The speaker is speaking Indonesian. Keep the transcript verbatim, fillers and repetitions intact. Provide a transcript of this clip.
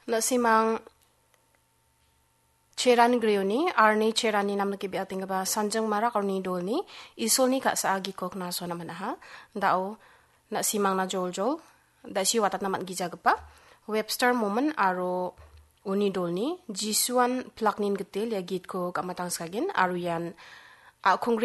nasimang Cheran Grioni, Arni Cherani nam nakibi ating ba sanjang marak arni dolni, isolni ka sa agi kok na so naman ha, dao na simang na jol jol, da si watat naman gijagpa, Webster moment aro uni dolni, jisuan plaknin getil ya git ko kamatang skagin, aro yan, a